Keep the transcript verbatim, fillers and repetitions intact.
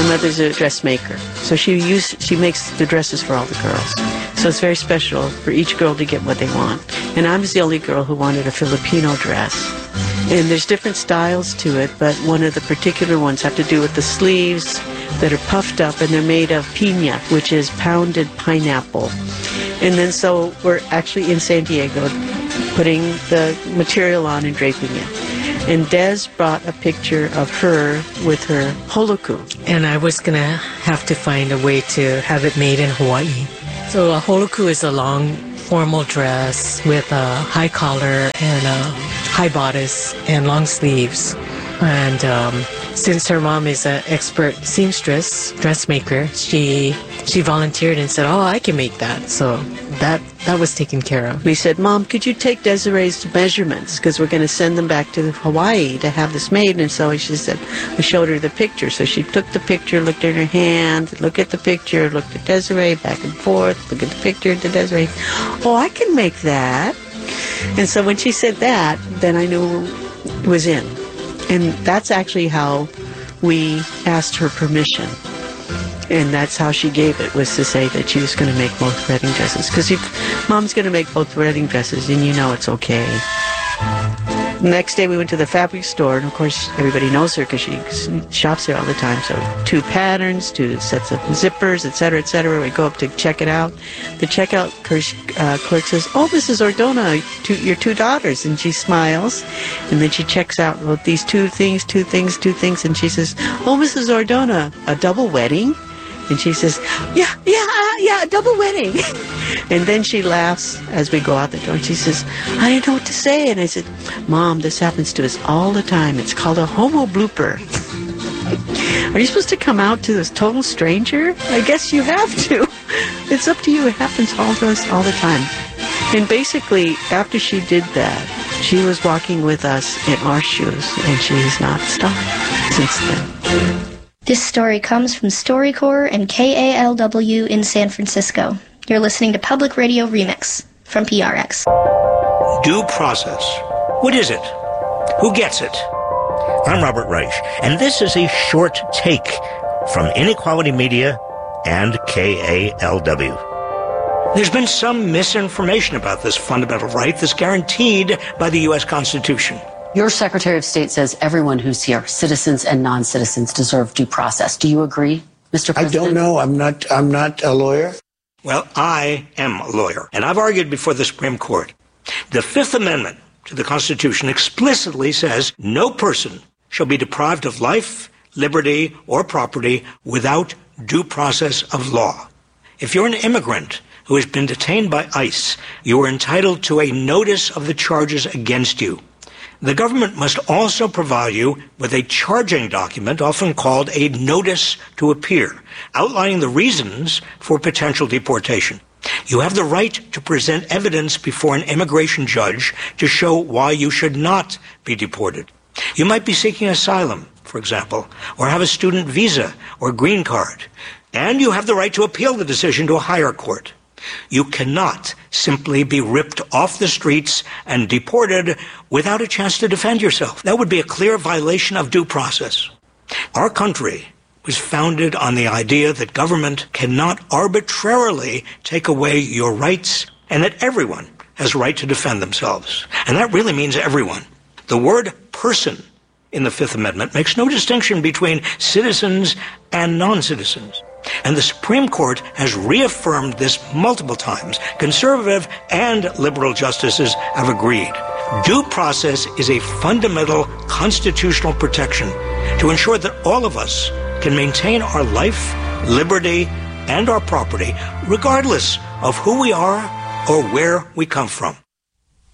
mother's a dressmaker, so she use, she makes the dresses for all the girls. So it's very special for each girl to get what they want. And I was the only girl who wanted a Filipino dress. And there's different styles to it, but one of the particular ones have to do with the sleeves that are puffed up, and they're made of piña, which is pounded pineapple. And then so we're actually in San Diego putting the material on and draping it. And Des brought a picture of her with her holoku. And I was going to have to find a way to have it made in Hawaii. So a holoku is a long formal dress with a high collar and a high bodice and long sleeves. And um, since her mom is an expert seamstress, dressmaker, she she volunteered and said, oh, I can make that. So that that was taken care of. We said, Mom, could you take Desiree's measurements? Because we're going to send them back to Hawaii to have this made. And so she said, we showed her the picture. So she took the picture, looked at her hand, looked at the picture, looked at Desiree, back and forth, looked at the picture to Desiree. Oh, I can make that. And so when she said that, then I knew it was in. And that's actually how we asked her permission. And that's how she gave it, was to say that she was going to make both wedding dresses. Because if Mom's going to make both wedding dresses, then you know it's okay. The next day we went to the fabric store, and of course everybody knows her because she shops there all the time. So two patterns, two sets of zippers, et cetera, et cetera. We go up to check it out. The checkout uh, clerk says, oh, Missus Ordona, two, your two daughters. And she smiles, and then she checks out well, these two things, two things, two things. And she says, oh, Missus Ordona, a double wedding? And she says, yeah, yeah, yeah, a double wedding. And then she laughs as we go out the door. And she says, I didn't know what to say. And I said, Mom, this happens to us all the time. It's called a homo blooper. Are you supposed to come out to this total stranger? I guess you have to. It's up to you. It happens all to us all the time. And basically, after she did that, she was walking with us in our shoes. And she's not stopped since then. This story comes from StoryCorps and K A L W in San Francisco. You're listening to Public Radio Remix from P R X. Due process. What is it? Who gets it? I'm Robert Reich, and this is a short take from Inequality Media and K A L W. There's been some misinformation about this fundamental right that's guaranteed by the U S Constitution. Your Secretary of State says everyone who's here, citizens and non-citizens, deserve due process. Do you agree, Mister President? I don't know. I'm not, I'm not a lawyer. Well, I am a lawyer, and I've argued before the Supreme Court. The Fifth Amendment to the Constitution explicitly says no person shall be deprived of life, liberty, or property without due process of law. If you're an immigrant who has been detained by ICE, you are entitled to a notice of the charges against you. The government must also provide you with a charging document, often called a notice to appear, outlining the reasons for potential deportation. You have the right to present evidence before an immigration judge to show why you should not be deported. You might be seeking asylum, for example, or have a student visa or green card, and you have the right to appeal the decision to a higher court. You cannot simply be ripped off the streets and deported without a chance to defend yourself. That would be a clear violation of due process. Our country was founded on the idea that government cannot arbitrarily take away your rights and that everyone has a right to defend themselves. And that really means everyone. The word person in the Fifth Amendment makes no distinction between citizens and non-citizens. And the Supreme Court has reaffirmed this multiple times. Conservative and liberal justices have agreed. Due process is a fundamental constitutional protection to ensure that all of us can maintain our life, liberty, and our property, regardless of who we are or where we come from.